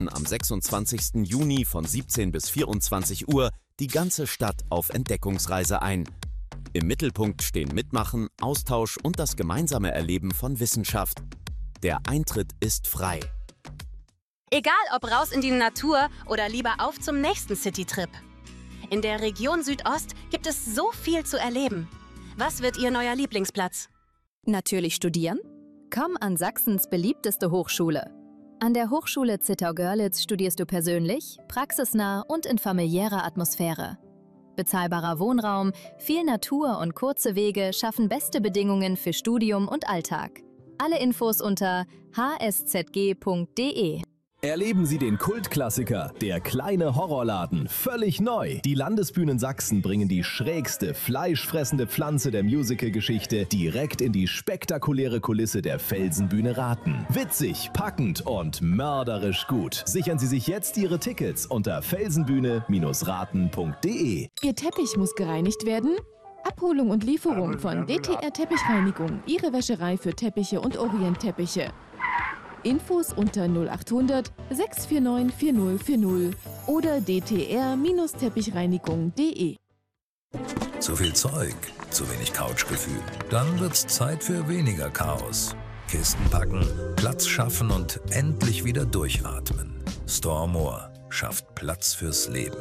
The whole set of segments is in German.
Am 26. Juni von 17 bis 24 Uhr die ganze Stadt auf Entdeckungsreise ein. Im Mittelpunkt stehen Mitmachen, Austausch und das gemeinsame Erleben von Wissenschaft. Der Eintritt ist frei. Egal ob raus in die Natur oder lieber auf zum nächsten Citytrip. In der Region Südost gibt es so viel zu erleben. Was wird Ihr neuer Lieblingsplatz? Natürlich studieren? Komm an Sachsens beliebteste Hochschule. An der Hochschule Zittau-Görlitz studierst du persönlich, praxisnah und in familiärer Atmosphäre. Bezahlbarer Wohnraum, viel Natur und kurze Wege schaffen beste Bedingungen für Studium und Alltag. Alle Infos unter hszg.de. Erleben Sie den Kultklassiker Der kleine Horrorladen völlig neu. Die Landesbühnen Sachsen bringen die schrägste, fleischfressende Pflanze der Musical-Geschichte direkt in die spektakuläre Kulisse der Felsenbühne Rathen. Witzig, packend und mörderisch gut. Sichern Sie sich jetzt Ihre Tickets unter felsenbühne-rathen.de. Ihr Teppich muss gereinigt werden? Abholung und Lieferung von DTR Teppichreinigung. Ihre Wäscherei für Teppiche und Orientteppiche. Infos unter 0800 649 4040 oder dtr-teppichreinigung.de. Zu viel Zeug, zu wenig Couchgefühl. Dann wird's Zeit für weniger Chaos. Kisten packen, Platz schaffen und endlich wieder durchatmen. Stormore schafft Platz fürs Leben.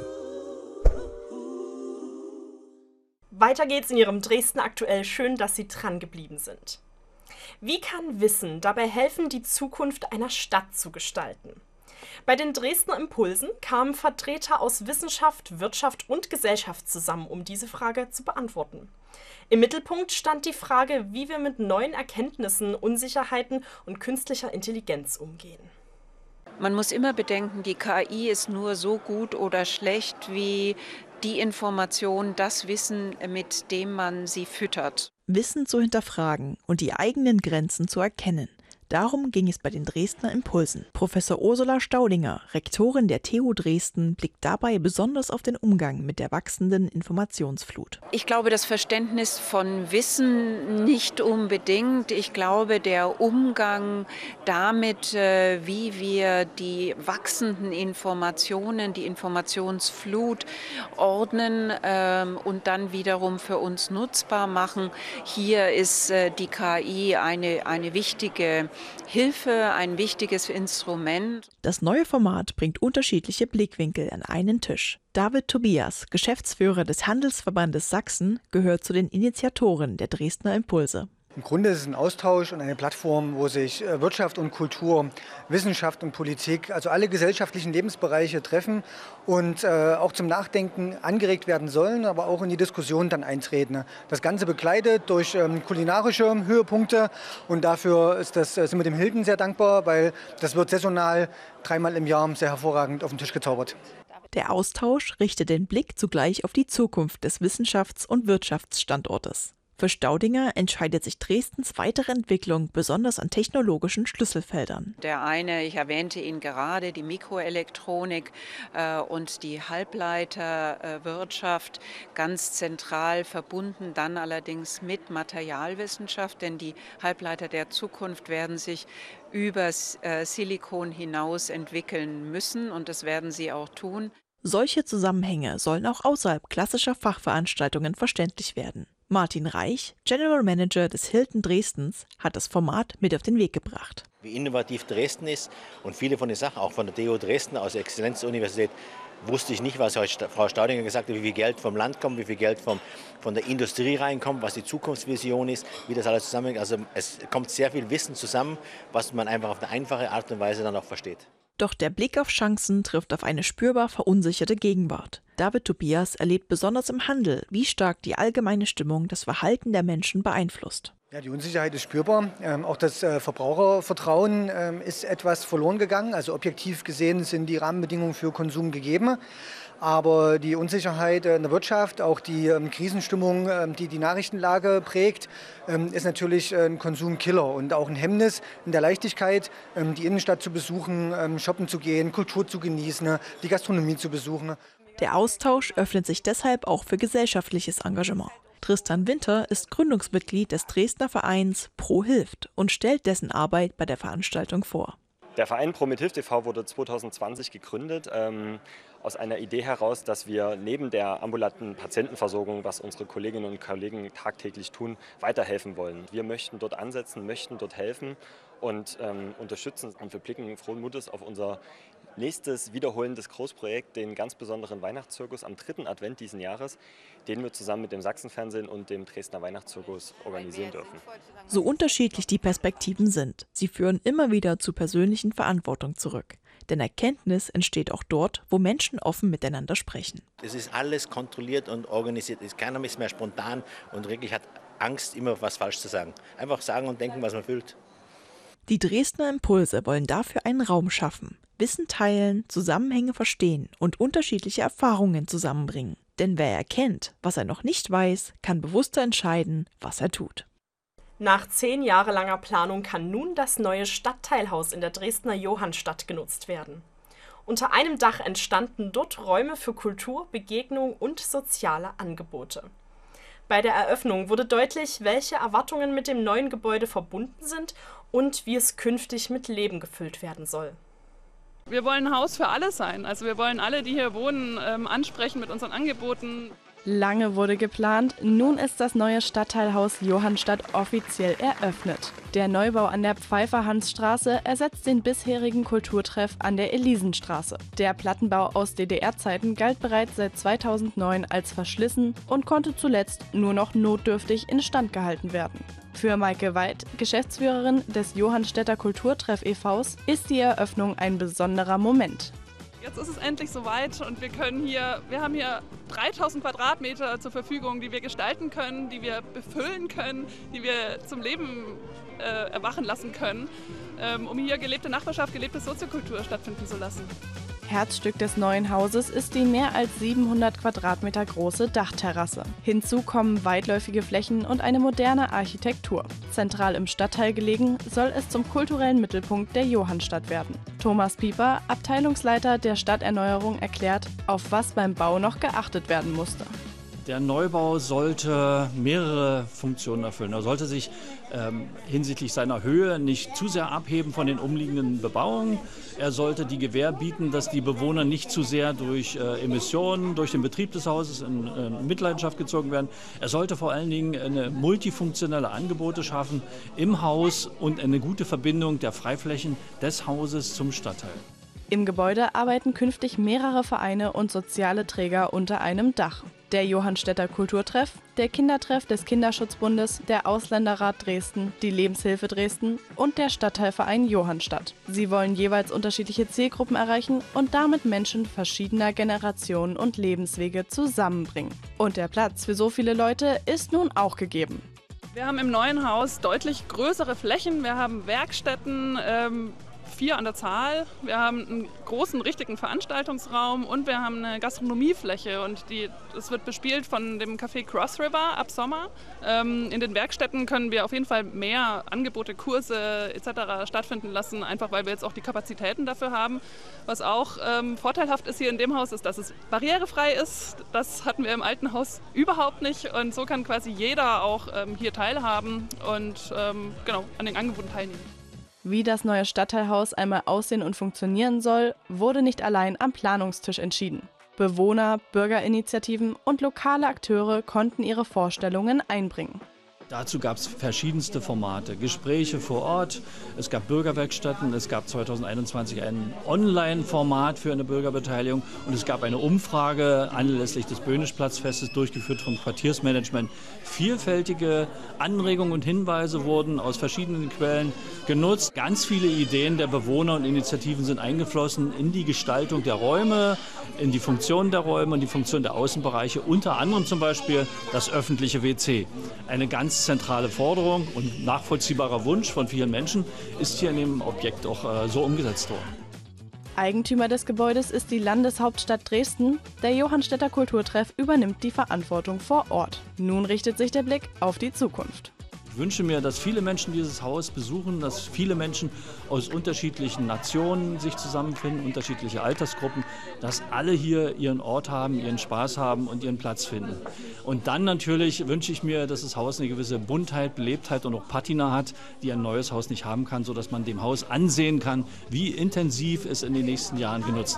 Weiter geht's in Ihrem Dresden aktuell. Schön, dass Sie dran geblieben sind. Wie kann Wissen dabei helfen, die Zukunft einer Stadt zu gestalten? Bei den Dresdner Impulsen kamen Vertreter aus Wissenschaft, Wirtschaft und Gesellschaft zusammen, um diese Frage zu beantworten. Im Mittelpunkt stand die Frage, wie wir mit neuen Erkenntnissen, Unsicherheiten und künstlicher Intelligenz umgehen. Man muss immer bedenken, die KI ist nur so gut oder schlecht wie die Information, das Wissen, mit dem man sie füttert. Wissen zu hinterfragen und die eigenen Grenzen zu erkennen. Darum ging es bei den Dresdner Impulsen. Professor Ursula Staudinger, Rektorin der TU Dresden, blickt dabei besonders auf den Umgang mit der wachsenden Informationsflut. Ich glaube, das Verständnis von Wissen nicht unbedingt. Ich glaube, der Umgang damit, wie wir die wachsenden Informationen, die Informationsflut ordnen und dann wiederum für uns nutzbar machen. Hier ist die KI eine wichtige Hilfe, ein wichtiges Instrument. Das neue Format bringt unterschiedliche Blickwinkel an einen Tisch. David Tobias, Geschäftsführer des Handelsverbandes Sachsen, gehört zu den Initiatoren der Dresdner Impulse. Im Grunde ist es ein Austausch und eine Plattform, wo sich Wirtschaft und Kultur, Wissenschaft und Politik, also alle gesellschaftlichen Lebensbereiche treffen und auch zum Nachdenken angeregt werden sollen, aber auch in die Diskussion dann eintreten. Das Ganze begleitet durch kulinarische Höhepunkte und dafür sind wir dem Hilden sehr dankbar, weil das wird saisonal 3-mal im Jahr sehr hervorragend auf den Tisch gezaubert. Der Austausch richtet den Blick zugleich auf die Zukunft des Wissenschafts- und Wirtschaftsstandortes. Für Staudinger entscheidet sich Dresdens weitere Entwicklung besonders an technologischen Schlüsselfeldern. Der eine, ich erwähnte ihn gerade, die Mikroelektronik und die Halbleiterwirtschaft, ganz zentral verbunden, dann allerdings mit Materialwissenschaft, denn die Halbleiter der Zukunft werden sich über Silikon hinaus entwickeln müssen und das werden sie auch tun. Solche Zusammenhänge sollen auch außerhalb klassischer Fachveranstaltungen verständlich werden. Martin Reich, General Manager des Hilton Dresdens, hat das Format mit auf den Weg gebracht. Wie innovativ Dresden ist und viele von den Sachen, auch von der TU Dresden, aus der Exzellenzuniversität, wusste ich nicht, was heute Frau Staudinger gesagt hat, wie viel Geld vom Land kommt, wie viel Geld von der Industrie reinkommt, was die Zukunftsvision ist, wie das alles zusammenhängt. Also es kommt sehr viel Wissen zusammen, was man einfach auf eine einfache Art und Weise dann auch versteht. Doch der Blick auf Chancen trifft auf eine spürbar verunsicherte Gegenwart. David Tobias erlebt besonders im Handel, wie stark die allgemeine Stimmung das Verhalten der Menschen beeinflusst. Ja, die Unsicherheit ist spürbar. Auch das Verbrauchervertrauen ist etwas verloren gegangen. Also objektiv gesehen sind die Rahmenbedingungen für Konsum gegeben. Aber die Unsicherheit in der Wirtschaft, auch die Krisenstimmung, die die Nachrichtenlage prägt, ist natürlich ein Konsumkiller und auch ein Hemmnis in der Leichtigkeit, die Innenstadt zu besuchen, shoppen zu gehen, Kultur zu genießen, die Gastronomie zu besuchen. Der Austausch öffnet sich deshalb auch für gesellschaftliches Engagement. Tristan Winter ist Gründungsmitglied des Dresdner Vereins Pro Hilft und stellt dessen Arbeit bei der Veranstaltung vor. Der Verein Promethilft e.V. wurde 2020 gegründet, aus einer Idee heraus, dass wir neben der ambulanten Patientenversorgung, was unsere Kolleginnen und Kollegen tagtäglich tun, weiterhelfen wollen. Wir möchten dort ansetzen, möchten dort helfen und unterstützen. Und wir blicken frohen Mutes auf unser nächstes wiederholendes Großprojekt, den ganz besonderen Weihnachtszirkus am 3. Advent diesen Jahres, den wir zusammen mit dem Sachsenfernsehen und dem Dresdner Weihnachtszirkus organisieren dürfen. So unterschiedlich die Perspektiven sind, sie führen immer wieder zu persönlichen Verantwortung zurück. Denn Erkenntnis entsteht auch dort, wo Menschen offen miteinander sprechen. Es ist alles kontrolliert und organisiert. Keiner ist mehr spontan und wirklich hat Angst, immer was falsch zu sagen. Einfach sagen und denken, was man fühlt. Die Dresdner Impulse wollen dafür einen Raum schaffen, Wissen teilen, Zusammenhänge verstehen und unterschiedliche Erfahrungen zusammenbringen. Denn wer erkennt, was er noch nicht weiß, kann bewusster entscheiden, was er tut. Nach 10 Jahre langer Planung kann nun das neue Stadtteilhaus in der Dresdner Johannstadt genutzt werden. Unter einem Dach entstanden dort Räume für Kultur, Begegnung und soziale Angebote. Bei der Eröffnung wurde deutlich, welche Erwartungen mit dem neuen Gebäude verbunden sind und wie es künftig mit Leben gefüllt werden soll. Wir wollen ein Haus für alle sein. Also wir wollen alle, die hier wohnen, ansprechen mit unseren Angeboten. Lange wurde geplant, nun ist das neue Stadtteilhaus Johannstadt offiziell eröffnet. Der Neubau an der Pfeiffer-Hans-Straße ersetzt den bisherigen Kulturtreff an der Elisenstraße. Der Plattenbau aus DDR-Zeiten galt bereits seit 2009 als verschlissen und konnte zuletzt nur noch notdürftig instand gehalten werden. Für Maike Weid, Geschäftsführerin des Johannstädter Kulturtreff e.V., ist die Eröffnung ein besonderer Moment. Jetzt ist es endlich soweit und wir haben hier 3000 Quadratmeter zur Verfügung, die wir gestalten können, die wir befüllen können, die wir zum Leben erwachen lassen können, um hier gelebte Nachbarschaft, gelebte Soziokultur stattfinden zu lassen. Herzstück des neuen Hauses ist die mehr als 700 Quadratmeter große Dachterrasse. Hinzu kommen weitläufige Flächen und eine moderne Architektur. Zentral im Stadtteil gelegen, soll es zum kulturellen Mittelpunkt der Johannstadt werden. Thomas Pieper, Abteilungsleiter der Stadterneuerung, erklärt, auf was beim Bau noch geachtet werden musste. Der Neubau sollte mehrere Funktionen erfüllen. Er sollte sich hinsichtlich seiner Höhe nicht zu sehr abheben von den umliegenden Bebauungen. Er sollte die Gewähr bieten, dass die Bewohner nicht zu sehr durch Emissionen, durch den Betrieb des Hauses in Mitleidenschaft gezogen werden. Er sollte vor allen Dingen eine multifunktionelle Angebote schaffen im Haus und eine gute Verbindung der Freiflächen des Hauses zum Stadtteil. Im Gebäude arbeiten künftig mehrere Vereine und soziale Träger unter einem Dach. Der Johannstädter Kulturtreff, der Kindertreff des Kinderschutzbundes, der Ausländerrat Dresden, die Lebenshilfe Dresden und der Stadtteilverein Johannstadt. Sie wollen jeweils unterschiedliche Zielgruppen erreichen und damit Menschen verschiedener Generationen und Lebenswege zusammenbringen. Und der Platz für so viele Leute ist nun auch gegeben. Wir haben im neuen Haus deutlich größere Flächen, wir haben Werkstätten, 4 an der Zahl. Wir haben einen großen, richtigen Veranstaltungsraum und wir haben eine Gastronomiefläche und das wird bespielt von dem Café Cross River ab Sommer. In den Werkstätten können wir auf jeden Fall mehr Angebote, Kurse etc. stattfinden lassen, einfach weil wir jetzt auch die Kapazitäten dafür haben. Was auch vorteilhaft ist hier in dem Haus, ist, dass es barrierefrei ist. Das hatten wir im alten Haus überhaupt nicht und so kann quasi jeder auch hier teilhaben und an den Angeboten teilnehmen. Wie das neue Stadtteilhaus einmal aussehen und funktionieren soll, wurde nicht allein am Planungstisch entschieden. Bewohner, Bürgerinitiativen und lokale Akteure konnten ihre Vorstellungen einbringen. Dazu gab es verschiedenste Formate, Gespräche vor Ort, es gab Bürgerwerkstätten, es gab 2021 ein Online-Format für eine Bürgerbeteiligung und es gab eine Umfrage anlässlich des Böhnischplatzfestes, durchgeführt vom Quartiersmanagement. Vielfältige Anregungen und Hinweise wurden aus verschiedenen Quellen genutzt. Ganz viele Ideen der Bewohner und Initiativen sind eingeflossen in die Gestaltung der Räume, in die Funktion der Räume und die Funktion der Außenbereiche, unter anderem zum Beispiel das öffentliche WC. Eine ganz zentrale Forderung und nachvollziehbarer Wunsch von vielen Menschen ist hier in dem Objekt auch so umgesetzt worden. Eigentümer des Gebäudes ist die Landeshauptstadt Dresden. Der Johannstädter Kulturtreff übernimmt die Verantwortung vor Ort. Nun richtet sich der Blick auf die Zukunft. Ich wünsche mir, dass viele Menschen dieses Haus besuchen, dass viele Menschen aus unterschiedlichen Nationen sich zusammenfinden, unterschiedliche Altersgruppen, dass alle hier ihren Ort haben, ihren Spaß haben und ihren Platz finden. Und dann natürlich wünsche ich mir, dass das Haus eine gewisse Buntheit, Belebtheit und auch Patina hat, die ein neues Haus nicht haben kann, sodass man dem Haus ansehen kann, wie intensiv es in den nächsten Jahren genutzt